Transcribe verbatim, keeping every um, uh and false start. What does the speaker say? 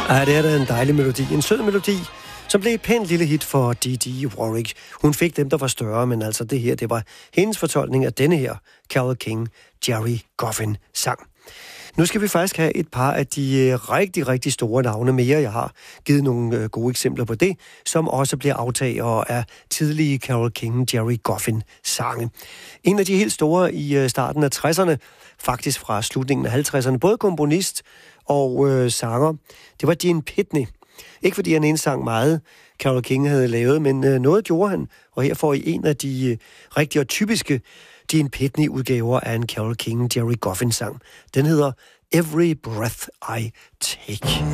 Ej, det er da en dejlig melodi. En sød melodi, som blev et pænt lille hit for Dee Dee Warwick. Hun fik dem, der var større, men altså det her, det var hendes fortolkning af denne her Carole King, Jerry Goffin sang. Nu skal vi faktisk have et par af de rigtig, rigtig store navne mere. Jeg har givet nogle gode eksempler på det, som også bliver aftagere af tidlige Carole King, Jerry Goffin sange. En af de helt store i starten af tresserne, faktisk fra slutningen af halvtredserne, både komponist og øh, sanger, det var Gene Pitney. Ikke fordi han indsang meget, Carole King havde lavet, men øh, noget gjorde han, og her får I en af de øh, rigtige og typiske Gene Pitney-udgaver af en Carole King, Jerry Goffin sang. Den hedder Every Breath I Take.